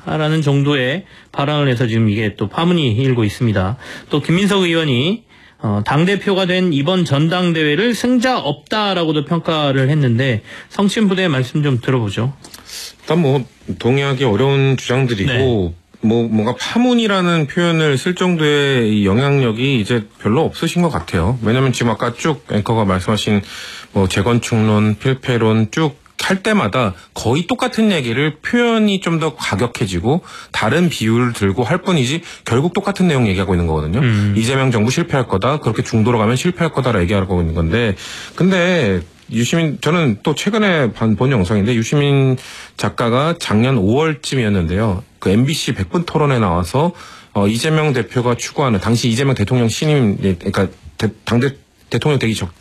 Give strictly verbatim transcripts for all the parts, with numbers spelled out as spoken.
없다라는 정도의 발언을 해서 지금 이게 또 파문이 일고 있습니다. 또 김민석 의원이 어, 당대표가 된 이번 전당대회를 승자 없다라고도 평가를 했는데 성친부대의 말씀 좀 들어보죠. 일단 뭐 동의하기 어려운 주장들이고 네. 뭐 뭔가 파문이라는 표현을 쓸 정도의 영향력이 이제 별로 없으신 것 같아요. 왜냐하면 지금 아까 쭉 앵커가 말씀하신 뭐 재건축론, 필패론 쭉 할 때마다 거의 똑같은 얘기를 표현이 좀 더 과격해지고 다른 비율을 들고 할 뿐이지 결국 똑같은 내용 얘기하고 있는 거거든요. 음. 이재명 정부 실패할 거다. 그렇게 중도로 가면 실패할 거다라고 얘기하고 있는 건데 근데 유시민 저는 또 최근에 본 영상인데 유시민 작가가 작년 오월쯤이었는데요. 그 엠비씨 백 분 토론에 나와서 어, 이재명 대표가 추구하는 당시 이재명 대통령 신임 그러니까 대, 당대 대통령 되기 전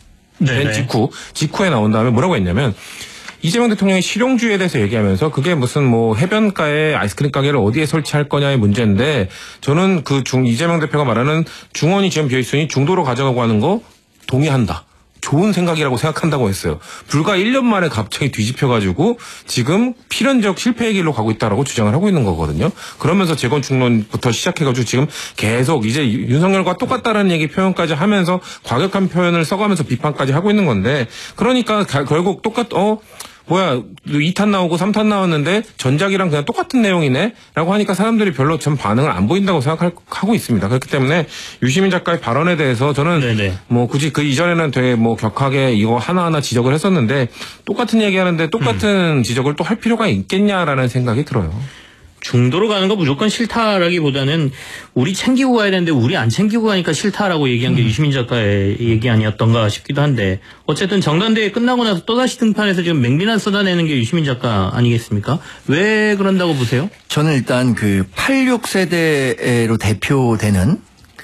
직후 직후에 나온 다음에 뭐라고 했냐면 이재명 대통령이 실용주의에 대해서 얘기하면서 그게 무슨 뭐 해변가에 아이스크림 가게를 어디에 설치할 거냐의 문제인데 저는 그 중 이재명 대표가 말하는 중원이 지금 비어있으니 중도로 가져가고 하는 거 동의한다. 좋은 생각이라고 생각한다고 했어요. 불과 일 년 만에 갑자기 뒤집혀가지고 지금 필연적 실패의 길로 가고 있다라고 주장을 하고 있는 거거든요. 그러면서 재건축론부터 시작해가지고 지금 계속 이제 윤석열과 똑같다라는 얘기 표현까지 하면서 과격한 표현을 써가면서 비판까지 하고 있는 건데 그러니까 가, 결국 똑같 어 뭐야 이 탄 나오고 삼 탄 나왔는데 전작이랑 그냥 똑같은 내용이네 라고 하니까 사람들이 별로 전 반응을 안 보인다고 생각하고 있습니다. 그렇기 때문에 유시민 작가의 발언에 대해서 저는 네네. 뭐 굳이 그 이전에는 되게 뭐 격하게 이거 하나하나 지적을 했었는데 똑같은 얘기하는데 똑같은 음. 지적을 또 할 필요가 있겠냐라는 생각이 들어요. 중도로 가는 거 무조건 싫다라기보다는 우리 챙기고 가야 되는데 우리 안 챙기고 가니까 싫다라고 얘기한 게 음. 유시민 작가의 얘기 아니었던가 싶기도 한데 어쨌든 정당대회 끝나고 나서 또다시 등판해서 지금 맹비난 쏟아내는 게 유시민 작가 아니겠습니까? 왜 그런다고 보세요? 저는 일단 그 팔십육 세대로 대표되는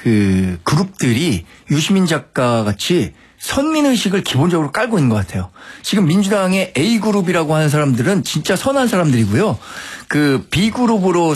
그 그룹들이 유시민 작가 같이 선민의식을 기본적으로 깔고 있는 것 같아요. 지금 민주당의 A그룹이라고 하는 사람들은 진짜 선한 사람들이고요. 그 B그룹으로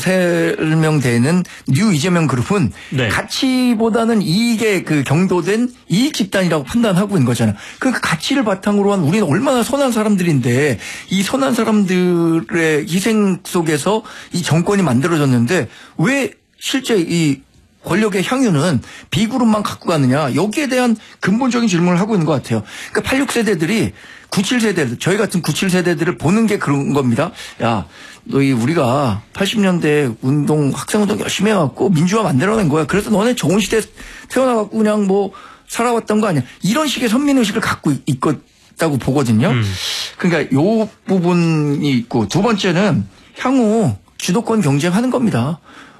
설명되는 뉴 이재명 그룹은 네. 가치보다는 이익에 그 경도된 이익 집단이라고 판단하고 있는 거잖아요. 그 가치를 바탕으로 한 우리는 얼마나 선한 사람들인데 이 선한 사람들의 희생 속에서 이 정권이 만들어졌는데 왜 실제 이 권력의 향유는 B그룹만 갖고 가느냐 여기에 대한 근본적인 질문을 하고 있는 것 같아요. 그러니까 팔십육 세대들이 구십칠 세대들 저희 같은 구십칠 세대들을 보는 게 그런 겁니다. 야 너희 우리가 팔십 년대 운동 학생운동 열심히 해갖고 민주화 만들어낸 거야. 그래서 너네 좋은 시대 태어나갖고 그냥 뭐 살아왔던 거 아니야. 이런 식의 선민의식을 갖고 있다고 보거든요. 음. 그러니까 요 부분이 있고 두 번째는 향후 주도권 경쟁하는 겁니다.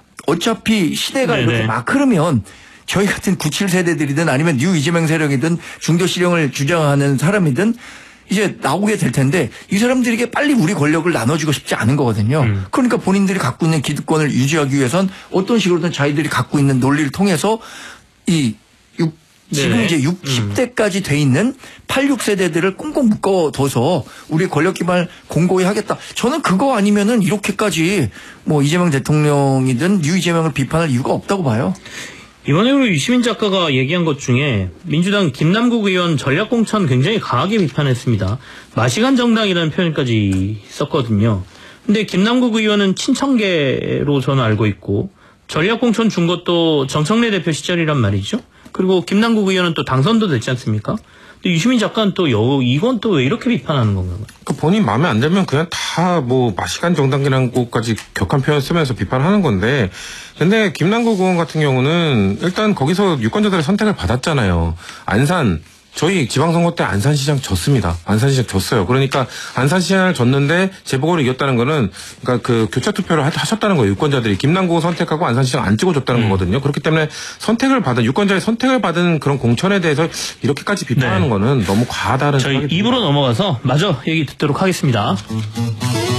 어차피 시대가 네네. 이렇게 막 흐르면 저희 같은 구십칠 세대들이든 아니면 뉴 이재명 세력이든 중도 실형을 주장하는 사람이든 이제 나오게 될 텐데 이 사람들에게 빨리 우리 권력을 나눠주고 싶지 않은 거거든요. 음. 그러니까 본인들이 갖고 있는 기득권을 유지하기 위해선 어떤 식으로든 자기들이 갖고 있는 논리를 통해서 이 육, 지금 네네. 이제 육십 대까지 돼 있는 팔십육 세대들을 꽁꽁 묶어둬서 우리 권력 기반을 공고히 하겠다. 저는 그거 아니면은 이렇게까지 뭐 이재명 대통령이든 뉴 이재명을 비판할 이유가 없다고 봐요. 이번에 우리 유시민 작가가 얘기한 것 중에 민주당 김남국 의원 전략공천 굉장히 강하게 비판했습니다. 마시간 정당이라는 표현까지 썼거든요. 근데 김남국 의원은 친청계로 저는 알고 있고 전략공천 준 것도 정청래 대표 시절이란 말이죠. 그리고 김남국 의원은 또 당선도 됐지 않습니까? 근데 유시민 작가는 또 여, 이건 또 왜 이렇게 비판하는 건가요? 그 본인 마음에 안 들면 그냥 다 뭐 마시간 정당이라는 것까지 격한 표현 쓰면서 비판하는 건데 근데 김남국 의원 같은 경우는 일단 거기서 유권자들의 선택을 받았잖아요. 안산 저희 지방선거 때 안산시장 졌습니다. 안산시장 졌어요. 그러니까 안산시장을 졌는데 재보궐을 이겼다는 거는 그러니까 그 교차 투표를 하셨다는 거예요. 유권자들이 김남국을 선택하고 안산시장 안 찍어줬다는 음. 거거든요. 그렇기 때문에 선택을 받은 유권자의 선택을 받은 그런 공천에 대해서 이렇게까지 비판하는 네. 거는 너무 과하다는 저희 입으로 넘어가서 마저 얘기 듣도록 하겠습니다.